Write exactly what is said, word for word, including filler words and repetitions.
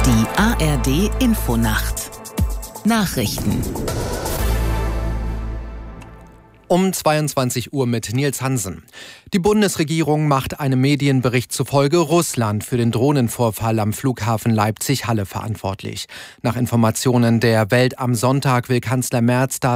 Die A R D Infonacht Nachrichten um zweiundzwanzig Uhr mit Nils Hansen. Die Bundesregierung macht einem Medienbericht zufolge Russland für den Drohnenvorfall am Flughafen Leipzig-Halle verantwortlich. Nach Informationen der Welt am Sonntag will Kanzler Merz da